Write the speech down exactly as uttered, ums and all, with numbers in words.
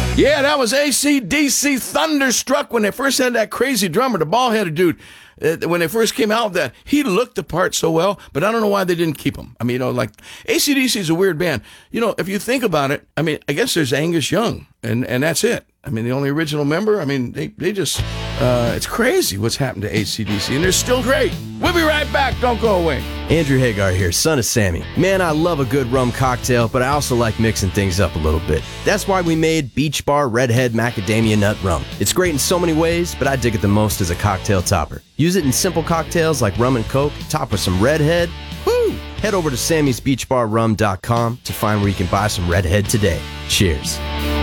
Yeah, that was A C D C Thunderstruck when they first had that crazy drummer, the bald-headed dude. Uh, when they first came out with that, he looked the part so well, but I don't know why they didn't keep him. I mean, you know, like, A C D C is a weird band. You know, if you think about it, I mean, I guess there's Angus Young, and, and that's it. I mean, the only original member, I mean, they, they just, uh, it's crazy what's happened to A C D C, and they're still great. We'll be right back. Don't go away. Andrew Hagar here, son of Sammy. Man, I love a good rum cocktail, but I also like mixing things up a little bit. That's why we made Beach Bar Redhead Macadamia Nut Rum. It's great in so many ways, but I dig it the most as a cocktail topper. Use it in simple cocktails like rum and coke, top with some Redhead. Woo! Head over to sammys beach bar rum dot com to find where you can buy some Redhead today. Cheers.